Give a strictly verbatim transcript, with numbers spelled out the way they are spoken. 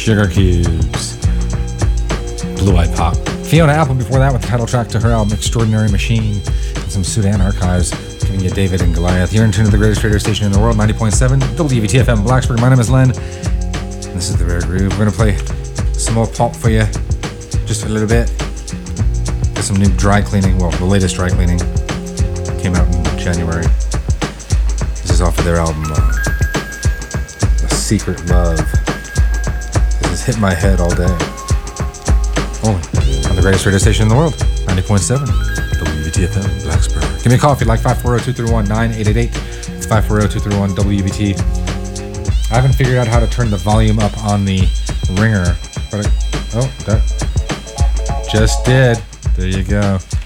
Sugar Cubes. Blue Eye Pop. Fiona Apple before that with the title track to her album Extraordinary Machine. And some Sudan Archives giving you David and Goliath. You're in tune to the greatest radio station in the world, ninety point seven W V T F M Blacksburg. My name is Len. And this is The Rare Groove. We're going to play some more pop for you just for a little bit. Got some new dry cleaning. Well, the latest dry cleaning came out in January. This is off of their album uh, A Secret Love. This has hit my head all day. Only on the greatest radio station in the world, ninety point seven W V T F M Blacksburg. Give me a call if you'd like, five four zero, two three one, nine eight eight eight. It's five four zero, two three one, W V T. I haven't figured out how to turn the volume up on the ringer, but I, oh, that just did. There you go.